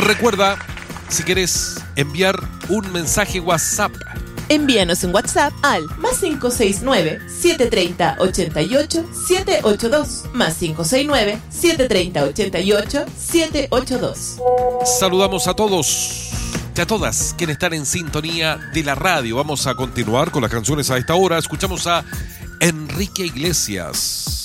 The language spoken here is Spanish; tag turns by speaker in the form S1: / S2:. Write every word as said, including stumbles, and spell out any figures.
S1: Recuerda, si quieres enviar un mensaje WhatsApp,
S2: envíanos un WhatsApp al más cinco seis nueve, siete tres cero, ochenta y ocho, siete ocho dos, más cinco seis nueve, siete tres cero, ochenta y ocho, siete ocho dos.
S1: Saludamos a todos y a todas quienes están en sintonía de la radio. Vamos a continuar con las canciones a esta hora. Escuchamos a Enrique Iglesias.